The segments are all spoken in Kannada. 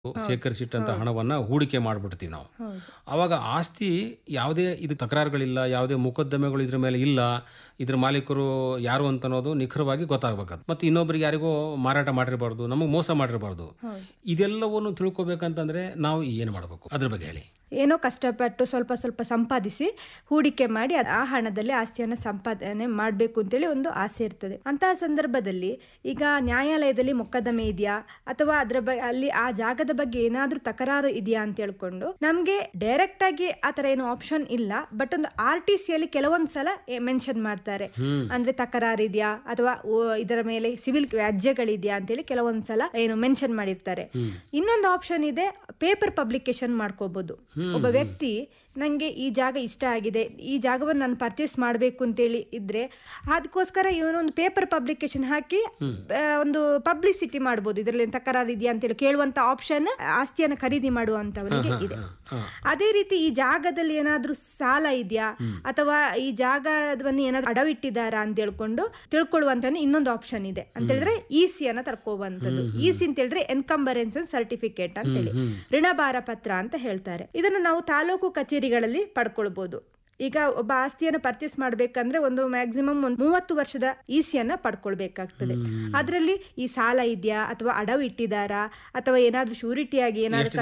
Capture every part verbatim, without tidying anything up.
ಶೇಖರಿಸಿಟ್ಟಂತ ಹಣವನ್ನ ಹೂಡಿಕೆ ಮಾಡ್ಬಿಡ್ತೀವಿ ನಾವು. ಅವಾಗ ಆಸ್ತಿ ಯಾವುದೇ ಇದು ತಕರಾರುಗಳಿಲ್ಲ, ಯಾವುದೇ ಮೊಕದ್ದಮೆಗಳು ಇದ್ರ ಮೇಲೆ ಇಲ್ಲ, ಇದ್ರ ಮಾಲೀಕರು ಯಾರು ಅಂತ ಅನ್ನೋದು ನಿಖರವಾಗಿ ಗೊತ್ತಾಗಬೇಕು. ಮತ್ತೆ ಇನ್ನೊಬ್ಬರಿಗೆ ಯಾರಿಗೋ ಮಾರಾಟ ಮಾಡಿರಬಾರ್ದು, ನಮಗೆ ಮೋಸ ಮಾಡಿರಬಾರ್ದು. ಇದೆಲ್ಲವನ್ನು ತಿಳ್ಕೊಬೇಕಂತಂದ್ರೆ ನಾವು ಏನು ಮಾಡಬೇಕು ಅದ್ರ ಬಗ್ಗೆ ಹೇಳಿ. ಏನೋ ಕಷ್ಟಪಟ್ಟು ಸ್ವಲ್ಪ ಸ್ವಲ್ಪ ಸಂಪಾದಿಸಿ ಹೂಡಿಕೆ ಮಾಡಿ ಆ ಹಣದಲ್ಲಿ ಆಸ್ತಿಯನ್ನು ಸಂಪಾದನೆ ಮಾಡಬೇಕು ಅಂತೇಳಿ ಒಂದು ಆಸೆ ಇರ್ತದೆ. ಅಂತಹ ಸಂದರ್ಭದಲ್ಲಿ ಈಗ ನ್ಯಾಯಾಲಯದಲ್ಲಿ ಮೊಕದ್ದಮೆ ಇದೆಯಾ ಅಥವಾ ಅದರ ಬಗ್ಗೆ ಅಲ್ಲಿ ಆ ಜಾಗದ ಬಗ್ಗೆ ಏನಾದ್ರೂ ತಕರಾರು ಇದೆಯಾ ಅಂತ ಹೇಳ್ಕೊಂಡು ನಮ್ಗೆ ಡೈರೆಕ್ಟ್ ಆಗಿ ಆತರ ಏನು ಆಪ್ಷನ್ ಇಲ್ಲ. ಬಟ್ ಒಂದು ಆರ್ ಟಿ ಸಿ ಅಲ್ಲಿ ಕೆಲವೊಂದ್ ಸಲ ಮೆನ್ಷನ್ ಮಾಡ್ತಾರೆ, ಅಂದ್ರೆ ತಕರಾರು ಇದೆಯಾ ಅಥವಾ ಇದರ ಮೇಲೆ ಸಿವಿಲ್ ವ್ಯಾಜ್ಯಗಳಿದೆಯಾ ಅಂತೇಳಿ ಕೆಲವೊಂದ್ ಸಲ ಏನು ಮೆನ್ಷನ್ ಮಾಡಿರ್ತಾರೆ. ಇನ್ನೊಂದು ಆಪ್ಷನ್ ಇದೆ, ಪೇಪರ್ ಪಬ್ಲಿಕೇಶನ್ ಮಾಡ್ಕೋಬಹುದು. ಒಬ್ಬ ವ್ಯಕ್ತಿ ನಂಗೆ ಈ ಜಾಗ ಇಷ್ಟ ಆಗಿದೆ, ಈ ಜಾಗವನ್ನು ನಾನು ಪರ್ಚೇಸ್ ಮಾಡಬೇಕು ಅಂತೇಳಿ ಇದ್ರೆ ಅದಕ್ಕೋಸ್ಕರ ಇವನೊಂದು ಪೇಪರ್ ಪಬ್ಲಿಕೇಶನ್ ಹಾಕಿ ಒಂದು ಪಬ್ಲಿಸಿಟಿ ಮಾಡಬಹುದು. ಇದರಲ್ಲಿ ತಕರಾರು ಇದೆಯಾ ಅಂತೇಳಿ ಕೇಳುವಂತ ಆಪ್ಷನ್ ಆಸ್ತಿಯನ್ನು ಖರೀದಿ ಮಾಡುವಂತವನಿಗೆ ಇದೆ. ಅದೇ ರೀತಿ ಈ ಜಾಗದಲ್ಲಿ ಏನಾದ್ರೂ ಸಾಲ ಇದೆಯಾ ಅಥವಾ ಈ ಜಾಗವನ್ನು ಏನಾದ್ರು ಅಡವಿಟ್ಟಿದ್ದಾರಾ ಅಂತ ಹೇಳ್ಕೊಂಡು ತಿಳ್ಕೊಳ್ಳುವಂತ ಇನ್ನೊಂದು ಆಪ್ಷನ್ ಇದೆ. ಅಂತ ಹೇಳಿದ್ರೆ ಇ ಸಿ ಅನ್ನ ತರ್ಕೋವಂತದ್ದು. ಇ ಸಿ ಅಂತ ಹೇಳಿದ್ರೆ ಎನ್ಕಂಬರೆನ್ಸ್ ಸರ್ಟಿಫಿಕೇಟ್ ಅಂತೇಳಿ, ಋಣಭಾರ ಪತ್ರ ಅಂತ ಹೇಳ್ತಾರೆ. ಇದನ್ನು ನಾವು ತಾಲೂಕು ಕಚೇರಿಗಳಲ್ಲಿ ಪಡ್ಕೊಳ್ಬಹುದು. ಈಗ ಒಬ್ಬ ಆಸ್ತಿಯನ್ನು ಪರ್ಚೇಸ್ ಮಾಡ್ಬೇಕಂದ್ರೆ ಒಂದು ಮ್ಯಾಕ್ಸಿಮಮ್ ಒಂದು ಮೂವತ್ತು ವರ್ಷದ ಇಸಿಯನ್ನ ಪಡ್ಕೊಳ್ಬೇಕಾಗ್ತದೆ. ಅದರಲ್ಲಿ ಈ ಸಾಲ ಇದೆಯಾ ಅಥವಾ ಅಡವು ಇಟ್ಟಿದಾರಾ ಅಥವಾ ಏನಾದ್ರೂ ಶ್ಯೂರಿಟಿಯಾಗಿ ಏನಾದ್ರು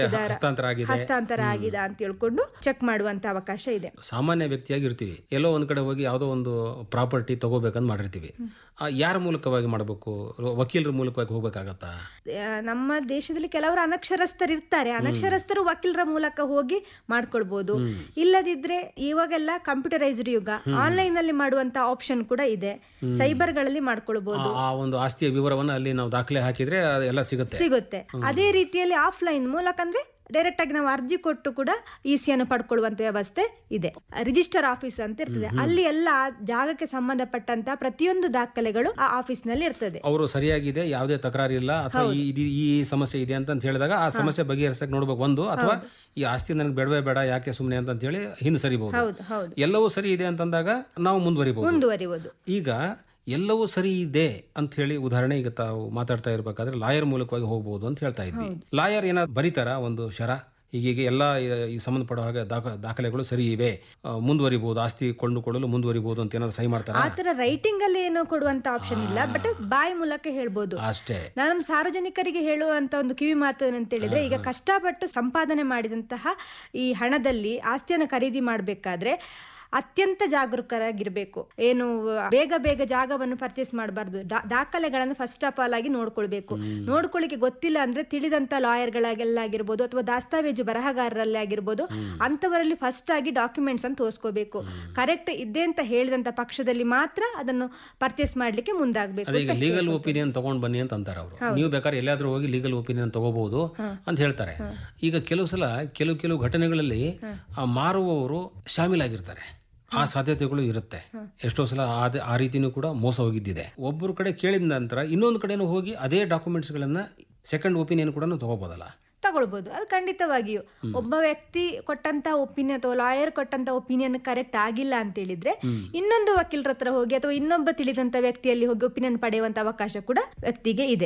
ಹಸ್ತಾಂತರ ಆಗಿದೆ ಅಂತ ಹೇಳ್ಕೊಂಡು ಚೆಕ್ ಮಾಡುವಂತ ಅವಕಾಶ ಇದೆ. ಸಾಮಾನ್ಯ ವ್ಯಕ್ತಿಯಾಗಿ ಇರ್ತೀವಿ, ಎಲ್ಲೋ ಒಂದ್ ಕಡೆ ಹೋಗಿ ಯಾವುದೋ ಒಂದು ಪ್ರಾಪರ್ಟಿ ತಗೋಬೇಕಂತ ಮಾಡಿರ್ತೀವಿ. ಯಾರ ಮೂಲಕವಾಗಿ ಮಾಡಬೇಕು? ವಕೀಲರ ಮೂಲಕವಾಗಿ ಹೋಗ್ಬೇಕಾಗತ್ತಾ? ನಮ್ಮ ದೇಶದಲ್ಲಿ ಕೆಲವರು ಅನಕ್ಷರಸ್ಥರು ಇರ್ತಾರೆ, ಅನಕ್ಷರಸ್ಥರು ವಕೀಲರ ಮೂಲಕ ಹೋಗಿ ಮಾಡ್ಕೊಳ್ಬಹುದು. ಇಲ್ಲದಿದ್ರೆ ಇವಾಗೆಲ್ಲ ಕಂಪ್ಯೂಟರೈಸ್ಡ್ ಯುಗ, ಆನ್ಲೈನ್ ಅಲ್ಲಿ ಮಾಡುವಂತ ಆಪ್ಷನ್ ಕೂಡ ಇದೆ. ಸೈಬರ್ ಗಳಲ್ಲಿ ಮಾಡ್ಕೊಳ್ಬಹುದು. ಆ ಒಂದು ಆಸ್ತಿಯ ವಿವರವನ್ನು ಅಲ್ಲಿ ನಾವು ದಾಖಲೆ ಹಾಕಿದ್ರೆ ಎಲ್ಲ ಸಿಗುತ್ತೆ ಸಿಗುತ್ತೆ ಅದೇ ರೀತಿಯಲ್ಲಿ ಆಫ್ಲೈನ್ ಮೂಲಕ ಅಂದ್ರೆ ಡೈರೆಕ್ಟ್ ಆಗಿ ನಾವು ಅರ್ಜಿ ಕೊಟ್ಟು ಕೂಡ ಇಸಿಯನ್ನು ಪಡ್ಕೊಳ್ಳುವಂತ ವ್ಯವಸ್ಥೆ ಇದೆ. ರಿಜಿಸ್ಟರ್ ಆಫೀಸ್ ಅಂತ ಇರ್ತದೆ, ಅಲ್ಲಿ ಎಲ್ಲ ಜಾಗಕ್ಕೆ ಸಂಬಂಧಪಟ್ಟಂತ ಪ್ರತಿಯೊಂದು ದಾಖಲೆಗಳು ಆ ಆಫೀಸ್ ನಲ್ಲಿ ಇರ್ತದೆ. ಅವರು ಸರಿಯಾಗಿದೆ, ಯಾವುದೇ ತಕರಾರು ಇಲ್ಲ ಅಥವಾ ಈ ಸಮಸ್ಯೆ ಇದೆ ಅಂತ ಹೇಳಿದಾಗ ಆ ಸಮಸ್ಯೆ ಬಗೆಹರಿಸಕ್ಕೆ ನೋಡ್ಬೇಕು ಒಂದು, ಅಥವಾ ಈ ಆಸ್ತಿ ನನಗೆ ಬೇಡವೇ ಬೇಡ ಯಾಕೆ ಸುಮ್ಮನೆ ಅಂತ ಹೇಳಿ ಹಿಂದೆ ಸರಿಬಹುದು. ಎಲ್ಲವೂ ಸರಿ ಇದೆ ಅಂತಂದಾಗ ನಾವು ಮುಂದುವರಿಬಹುದು ಮುಂದುವರಿಬಹುದು ಈಗ ಎಲ್ಲವೂ ಸರಿ ಇದೆ ಅಂತ ಹೇಳಿ ಉದಾಹರಣೆ ಈಗ ತಾವು ಮಾತಾಡ್ತಾ ಇರ್ಬೇಕಾದ್ರೆ ಲಾಯರ್ ಮೂಲಕವಾಗಿ ಹೋಗ್ಬಹುದು ಅಂತ ಹೇಳ್ತಾ ಇದ್ವಿ. ಲಾಯರ್ ಏನಾದ್ರು ಬರೀತಾರ ಒಂದು ಶರ, ಹೀಗೆ ಎಲ್ಲ ಈ ಸಂಬಂಧಪಡೋ ಹಾಗೆ ದಾಖಲೆಗಳು ಸರಿ ಇವೆ, ಮುಂದುವರಿಬಹುದು, ಆಸ್ತಿ ಕೊಂಡುಕೊಳ್ಳಲು ಮುಂದುವರಿಬಹುದು ಅಂತ ಏನಾದ್ರು ಸಹಿ ಮಾಡ್ತಾರೆ? ಆತರ ರೈಟಿಂಗ್ ಅಲ್ಲಿ ಏನೋ ಕೊಡುವಂತ ಆಪ್ಷನ್ ಇಲ್ಲ, ಬಟ್ ಬಾಯಿ ಮೂಲಕ ಹೇಳ್ಬೋದು ಅಷ್ಟೇ. ನಾನು ಸಾರ್ವಜನಿಕರಿಗೆ ಹೇಳುವಂತ ಒಂದು ಕಿವಿ ಮಾತು ಏನಂತ ಹೇಳಿದ್ರೆ, ಈಗ ಕಷ್ಟಪಟ್ಟು ಸಂಪಾದನೆ ಮಾಡಿದಂತಹ ಈ ಹಣದಲ್ಲಿ ಆಸ್ತಿಯನ್ನು ಖರೀದಿ ಮಾಡ್ಬೇಕಾದ್ರೆ ಅತ್ಯಂತ ಜಾಗರೂಕರಾಗಿರ್ಬೇಕು. ಏನು ಬೇಗ ಬೇಗ ಜಾಗವನ್ನು ಪರ್ಚೇಸ್ ಮಾಡಬಾರ್ದು. ದಾಖಲೆಗಳನ್ನು ಫಸ್ಟ್ ಆಫ್ ಆಲ್ ಆಗಿ ನೋಡ್ಕೊಳ್ಬೇಕು. ನೋಡ್ಕೊಳ್ಳಿಕ್ಕೆ ಗೊತ್ತಿಲ್ಲ ಅಂದ್ರೆ ತಿಳಿದಂತ ಲಾಯರ್ಗಳಾಗೆಲ್ಲ ಆಗಿರ್ಬೋದು ಅಥವಾ ದಾಸ್ತಾವೇಜು ಬರಹಗಾರರಲ್ಲಿ ಆಗಿರ್ಬೋದು, ಅಂತವರಲ್ಲಿ ಫಸ್ಟ್ ಆಗಿ ಡಾಕ್ಯುಮೆಂಟ್ಸ್ ಅನ್ನು ತೋರಿಸ್ಕೋಬೇಕು. ಕರೆಕ್ಟ್ ಇದೆ ಅಂತ ಹೇಳಿದಂತ ಪಕ್ಷದಲ್ಲಿ ಮಾತ್ರ ಅದನ್ನು ಪರ್ಚೇಸ್ ಮಾಡ್ಲಿಕ್ಕೆ ಮುಂದಾಗಬೇಕು. ಲೀಗಲ್ ಒಪಿನಿಯನ್ ತಗೊಂಡ್ ಬನ್ನಿ ಅಂತ ಅಂತಾರೆ ಅವರು. ನೀವು ಬೇಕಾದ್ರೆ ಎಲ್ಲಾದ್ರೂ ಹೋಗಿ ಲೀಗಲ್ ಒಪಿನಿಯನ್ ತಗೋಬಹುದು ಅಂತ ಹೇಳ್ತಾರೆ. ಈಗ ಕೆಲವು ಸಲ ಕೆಲವು ಕೆಲವು ಘಟನೆಗಳಲ್ಲಿ ಆ ಮಾರುವವರು ಶಾಮೀಲಾಗಿರ್ತಾರೆ, ಆ ಸಾಧ್ಯತೆಗಳು ಇರುತ್ತೆ. ಎಷ್ಟೋ ಸಲ ಆ ರೀತಿನೂ ಕೂಡ ಮೋಸ ಹೋಗಿದ್ದಿದೆ. ಒಬ್ಬರು ಕಡೆ ಕೇಳಿದ ನಂತರ ಇನ್ನೊಂದು ಕಡೆನೂ ಹೋಗಿ ಅದೇ ಡಾಕ್ಯುಮೆಂಟ್ಸ್ ಗಳನ್ನ ಸೆಕೆಂಡ್ ಒಪಿನಿಯನ್ ಕೂಡ ತಗೋಬಹುದಲ್ಲ? ತಗೊಳ್ಬಹುದು, ಅದು ಖಂಡಿತವಾಗಿಯೂ. ಒಬ್ಬ ವ್ಯಕ್ತಿ ಕೊಟ್ಟಂತ ಒಪಿನಿಯನ್ ಅಥವಾ ಲಾಯರ್ ಕೊಟ್ಟಂತ ಒಪಿನಿಯನ್ ಕರೆಕ್ಟ್ ಆಗಿಲ್ಲ ಅಂತ ಹೇಳಿದ್ರೆ ಇನ್ನೊಂದು ವಕೀಲರ ಹತ್ರ ಹೋಗಿ ಅಥವಾ ಇನ್ನೊಬ್ಬ ತಿಳಿದಂತ ವ್ಯಕ್ತಿಯಲ್ಲಿ ಹೋಗಿ ಒಪಿನಿಯನ್ ಪಡೆಯುವಂತ ಅವಕಾಶ ಕೂಡ ವ್ಯಕ್ತಿಗೆ ಇದೆ.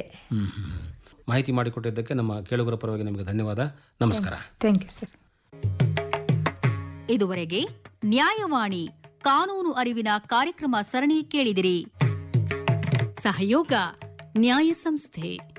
ಮಾಹಿತಿ ಮಾಡಿಕೊಟ್ಟಿದ್ದಕ್ಕೆ ನಮ್ಮ ಕೇಳುಗರ ಪರವಾಗಿ ನಿಮಗೆ ಧನ್ಯವಾದ. ನಮಸ್ಕಾರ. Thank you sir. ಇದುವರೆಗೆ ನ್ಯಾಯವಾಣಿ ಕಾನೂನು ಅರಿವಿನ ಕಾರ್ಯಕ್ರಮ ಸರಣಿ ಕೇಳಿದಿರಿ. ಸಹಯೋಗ ನ್ಯಾಯ ಸಂಸ್ಥೆ.